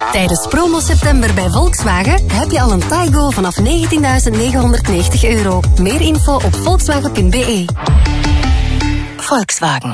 Tijdens promo september bij Volkswagen heb je al een Taigo vanaf €19.990. Meer info op volkswagen.be. Volkswagen.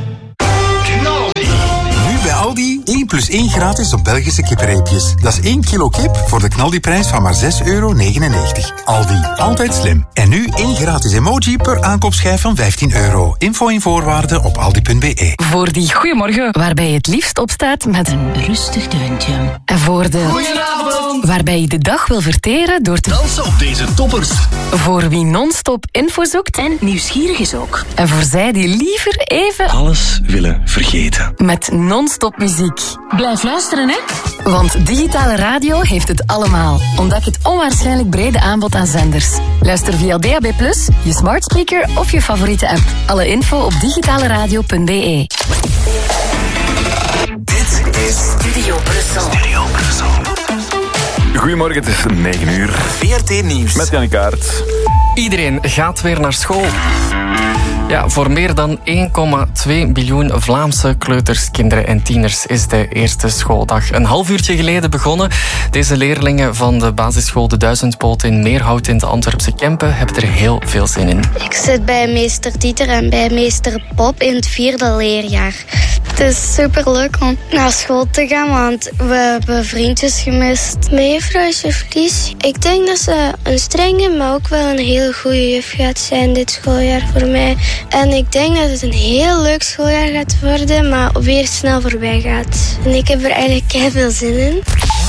Bij Aldi 1 + 1 gratis op Belgische kippenreepjes. Dat is 1 kilo kip voor de knaldiprijs van maar €6,99. Aldi, altijd slim. En nu 1 gratis emoji per aankoopschijf van €15. Info en voorwaarden op aldi.be. Voor die goeiemorgen waarbij je het liefst opstaat met een rustig deuntje. En voor de Goedenavond. Waarbij je de dag wil verteren door te dansen op deze toppers. Voor wie non-stop info zoekt en nieuwsgierig is ook. En voor zij die liever even Alles willen vergeten. met non-stop muziek. Blijf luisteren, hè? Want digitale radio heeft het allemaal. Ontdek het onwaarschijnlijk brede aanbod aan zenders. Luister via DAB+, je smart speaker of je favoriete app. Alle info op digitaleradio.be. Dit is Studio Brussel. Goedemorgen, het is 9 uur. VRT Nieuws. Met Jannie Kaart. Iedereen gaat weer naar school. Ja, voor meer dan 1,2 biljoen Vlaamse kleuters, kinderen en tieners is de eerste schooldag een half uurtje geleden begonnen. Deze leerlingen van de basisschool De Duizendpoot in Meerhout in de Antwerpse Kempen hebben er heel veel zin in. Ik zit bij meester Dieter en bij meester Pop in het 4e leerjaar. Het is superleuk om naar school te gaan, want we hebben vriendjes gemist. Mijn juffrouw is Verlies. Ik denk dat ze een strenge, maar ook wel een hele goede juf gaat zijn dit schooljaar voor mij. En ik denk dat het een heel leuk schooljaar gaat worden, maar weer snel voorbij gaat. En ik heb er eigenlijk heel veel zin in.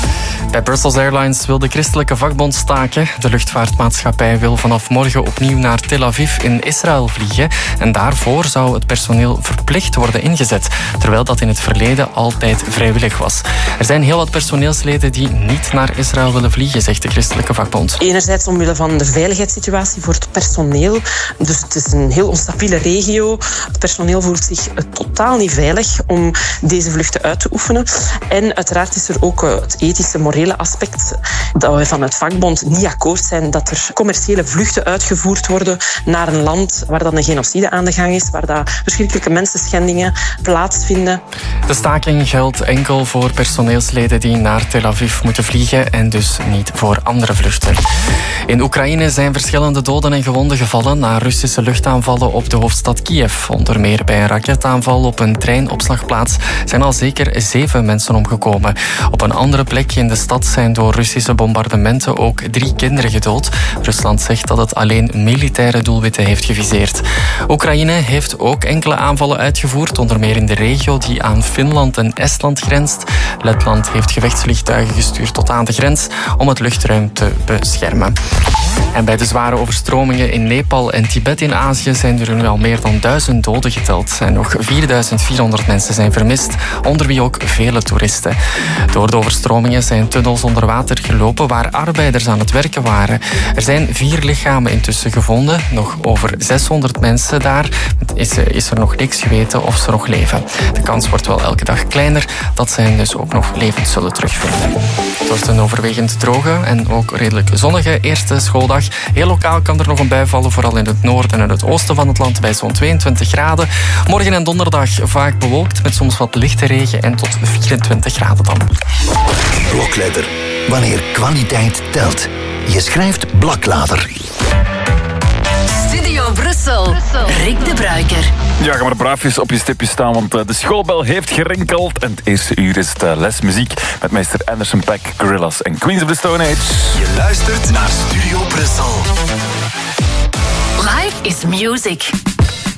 Bij Brussels Airlines wil de christelijke vakbond staken. De luchtvaartmaatschappij wil vanaf morgen opnieuw naar Tel Aviv in Israël vliegen. En daarvoor zou het personeel verplicht worden ingezet, terwijl dat in het verleden altijd vrijwillig was. Er zijn heel wat personeelsleden die niet naar Israël willen vliegen, zegt de christelijke vakbond. Enerzijds omwille van de veiligheidssituatie voor het personeel. Dus het is een heel onstabiele regio. Het personeel voelt zich totaal niet veilig om deze vluchten uit te oefenen. En uiteraard is er ook het ethische, morele aspect dat we van het vakbond niet akkoord zijn dat er commerciële vluchten uitgevoerd worden naar een land waar dan een genocide aan de gang is, waar dat verschrikkelijke mensenschendingen plaatsvinden. De staking geldt enkel voor personeelsleden die naar Tel Aviv moeten vliegen en dus niet voor andere vluchten. In Oekraïne zijn verschillende doden en gewonden gevallen na Russische luchtaanvallen op de hoofdstad Kiev. Onder meer bij een raketaanval op een treinopslagplaats zijn al zeker 7 mensen omgekomen. Op een andere plek in de stad zijn door Russische bombardementen ook 3 kinderen gedood. Rusland zegt dat het alleen militaire doelwitten heeft geviseerd. Oekraïne heeft ook enkele aanvallen uitgevoerd, onder meer in de regio die aan Finland en Estland grenst. Letland heeft gevechtsvliegtuigen gestuurd tot aan de grens om het luchtruim te beschermen. En bij de zware overstromingen in Nepal en Tibet in Azië zijn er nu al meer dan 1000 doden geteld. En nog 4400 mensen zijn vermist, onder wie ook vele toeristen. Door de overstromingen zijn tunnels onder water gelopen waar arbeiders aan het werken waren. Er zijn 4 lichamen intussen gevonden. Nog over 600 mensen daar. Is er nog niks geweten of ze nog leven. De kans wordt wel elke dag kleiner dat zij dus ook nog levend zullen terugvinden. Het wordt een overwegend droge en ook redelijk zonnige eerste schooldag. Heel lokaal kan er nog een bui vallen, vooral in het noorden en het oosten van het land bij zo'n 22 graden. Morgen en donderdag vaak bewolkt met soms wat lichte regen en tot 24 graden dan. Blokletter. Wanneer kwaliteit telt. Je schrijft Blaklader. Studio Brussel. Rick de Bruiker. Ja, ga maar braafjes op je stipje staan, want de schoolbel heeft gerinkeld. En het eerste uur is het lesmuziek met meester Anderson .Paak, Gorillaz en Queens of the Stone Age. Je luistert naar Studio Brussel. Life is music.